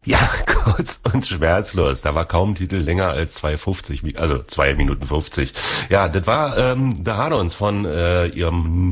Ja, kurz und schmerzlos. Da war kaum ein Titel länger als 2,50, also 2 Minuten 50. Ja, das war The Hard-Ons von ihrem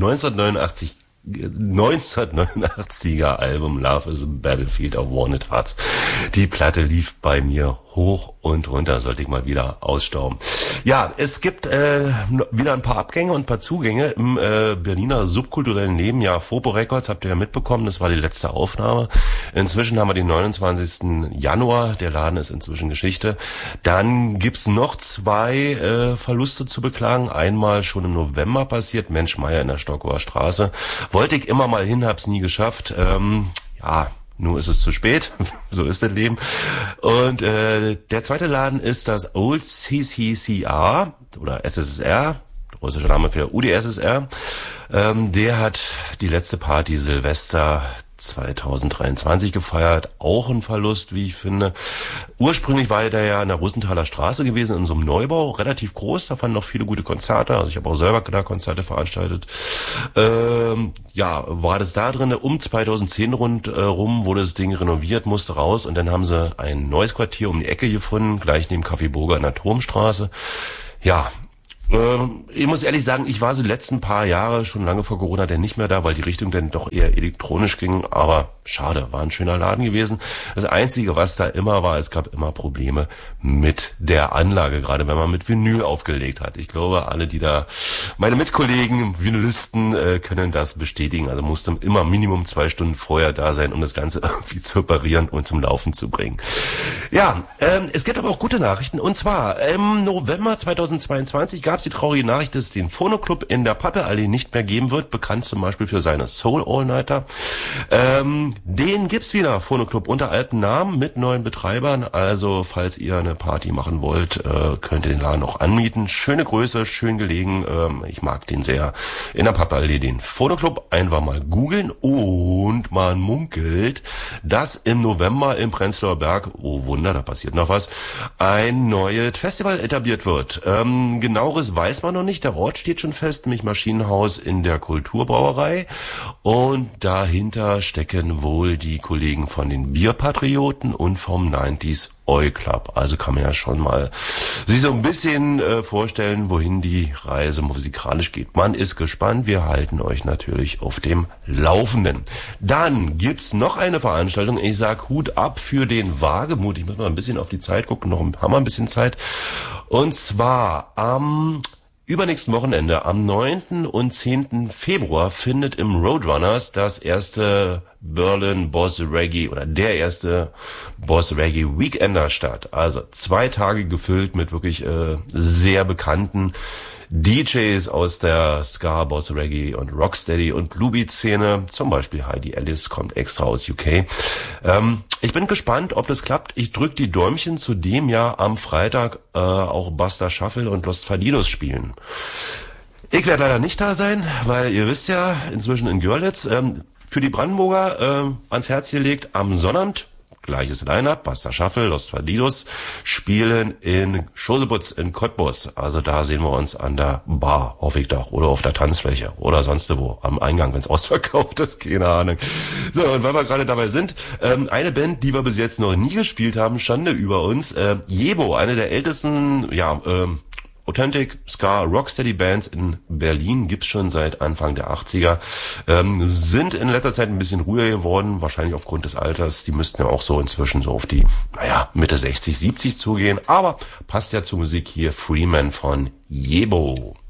1989er Album Love is a Battlefield of Wanted Hearts. Die Platte lief bei mir hoch und runter, sollte ich mal wieder ausstauben. Ja, es gibt wieder ein paar Abgänge und ein paar Zugänge im Berliner subkulturellen Leben. Ja, Fopo Records habt ihr ja mitbekommen, das war die letzte Aufnahme. Inzwischen haben wir den 29. Januar, der Laden ist inzwischen Geschichte. Dann gibt's noch 2 Verluste zu beklagen. Einmal schon im November passiert, Mensch Meier in der Stockower Straße. Wollte ich immer mal hin, hab's nie geschafft. Nur ist es zu spät, so ist das Leben. Und der zweite Laden ist das Old CCCR oder SSSR, russischer Name für UdSSR. Der hat die letzte Party Silvester 2023 gefeiert, auch ein Verlust, wie ich finde. Ursprünglich war der ja in der Rosenthaler Straße gewesen, in so einem Neubau, relativ groß, da fanden noch viele gute Konzerte, also ich habe auch selber da Konzerte veranstaltet. War das da drin, um 2010 rum wurde das Ding renoviert, musste raus und dann haben sie ein neues Quartier um die Ecke gefunden, gleich neben Café Burger in der Turmstraße. Ja, ich muss ehrlich sagen, ich war so die letzten paar Jahre, schon lange vor Corona, denn nicht mehr da, weil die Richtung dann doch eher elektronisch ging. Aber schade, war ein schöner Laden gewesen. Das Einzige, was da immer war, es gab immer Probleme mit der Anlage, gerade wenn man mit Vinyl aufgelegt hat. Ich glaube, alle, die da, meine Mitkollegen, Vinylisten, können das bestätigen. Also musste immer Minimum 2 Stunden vorher da sein, um das Ganze irgendwie zu reparieren und zum Laufen zu bringen. Ja, es gibt aber auch gute Nachrichten. Und zwar, im November 2022 gab es die traurige Nachricht, dass es den Phono Club in der Pappelallee nicht mehr geben wird, bekannt zum Beispiel für seine Soul All-Nighter. Den gibt's wieder, Phono Club, unter alten Namen mit neuen Betreibern. Also, falls ihr eine Party machen wollt, könnt ihr den Laden auch anmieten. Schöne Größe, schön gelegen. Ich mag den sehr. In der Pappelallee den Phono Club einfach mal googeln und man munkelt, dass im November im Prenzlauer Berg, oh Wunder, da passiert noch was, ein neues Festival etabliert wird. Genaueres weiß man noch nicht. Der Ort steht schon fest, nämlich Maschinenhaus in der Kulturbrauerei. Und dahinter stecken wohl die Kollegen von den Bierpatrioten und vom 90s Oi Club. Also kann man ja schon mal sich so ein bisschen vorstellen, wohin die Reise musikalisch geht. Man ist gespannt. Wir halten euch natürlich auf dem Laufenden. Dann gibt's noch eine Veranstaltung. Ich sag Hut ab für den Wagemut. Ich muss mal ein bisschen auf die Zeit gucken. Haben wir ein bisschen Zeit. Und zwar am übernächsten Wochenende, am 9. und 10. Februar, findet im Roadrunners das erste Berlin Boss Reggae oder der erste Boss Reggae Weekender statt. Also 2 Tage gefüllt mit wirklich sehr bekannten DJs aus der Ska, Boss Reggae und Rocksteady und Bluebeat-Szene. Zum Beispiel Heidi Ellis kommt extra aus UK. Ich bin gespannt, ob das klappt. Ich drück die Däumchen, zu dem ja am Freitag auch Buster Shuffle und Los Fadidos spielen. Ich werde leider nicht da sein, weil ihr wisst ja, inzwischen in Görlitz, für die Brandenburger ans Herz gelegt, am Sonnabend, gleiches Line-Up, Buster Shuffle, Los Fadidos, spielen in Schoseputz in Cottbus. Also da sehen wir uns an der Bar, hoffe ich doch, oder auf der Tanzfläche oder sonst wo, am Eingang, wenn es ausverkauft ist, keine Ahnung. So, und weil wir gerade dabei sind, eine Band, die wir bis jetzt noch nie gespielt haben, Schande über uns, Jebo, eine der ältesten, Authentic Ska Rocksteady Bands in Berlin, gibt's schon seit Anfang der 80er, sind in letzter Zeit ein bisschen ruhiger geworden, wahrscheinlich aufgrund des Alters. Die müssten ja auch so inzwischen so auf die, Mitte 60, 70 zugehen, aber passt ja zur Musik hier, Freeman von Jebo.